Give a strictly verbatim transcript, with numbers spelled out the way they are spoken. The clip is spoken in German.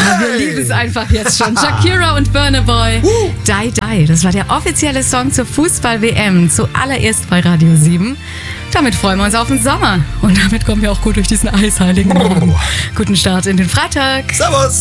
Ja, wir lieben es einfach jetzt schon. Shakira und Burna Boy. Uh. Die Die. Das war der offizielle Song zur Fußball-W M. Zuallererst bei Radio sieben. Damit freuen wir uns auf den Sommer. Und damit kommen wir auch gut durch diesen eisheiligen Morgen. Guten Start in den Freitag. Servus.